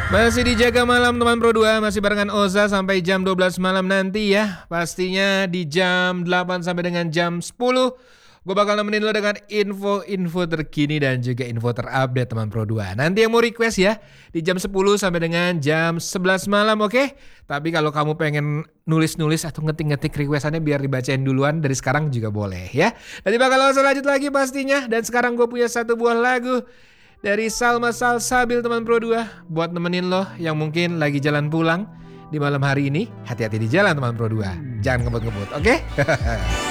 Masih dijaga malam teman Pro 2, masih barengan Oza sampai jam 12 malam nanti ya. Pastinya di jam 8 sampai dengan jam 10 gue bakal nemenin lo dengan info-info terkini dan juga info terupdate teman Pro 2. Nanti yang mau request ya di jam 10 sampai dengan jam 11 malam, oke? Tapi kalau kamu pengen nulis-nulis atau ngetik-ngetik requestannya biar dibacain duluan dari sekarang juga boleh ya. Nanti bakal langsung lanjut lagi pastinya. Dan sekarang gue punya satu buah lagu dari Salma Salsabil teman Pro 2 buat nemenin lo yang mungkin lagi jalan pulang di malam hari ini. Hati-hati di jalan teman Pro 2. Jangan ngebut-ngebut, oke?